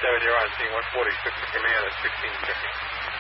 you're on scene 146 for command at 1650.